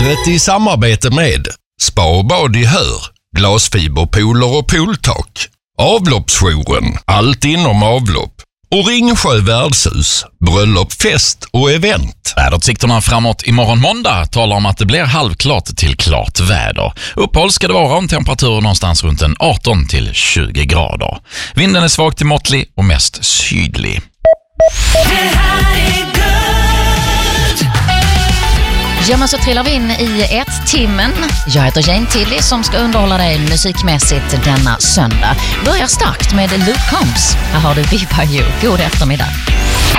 Vädret i samarbete med Spa och bad i Hör, glasfiberpooler och pooltak, Avloppsjouren, allt inom avlopp och Ringsjö värdshus, bröllop, fest och event. Väderutsikterna framåt imorgon måndag talar om att det blir halvklart till klart väder. Uppehåll ska det vara om temperaturer någonstans runt en 18 till 20 grader. Vinden är svag till måttlig och mest sydlig. Ja, men så trillar vi in i 1 timmen. Jag heter Jane Tilly som ska underhålla dig musikmässigt denna söndag. Börjar starkt med Luke Combs. Här har du Be By You. God eftermiddag.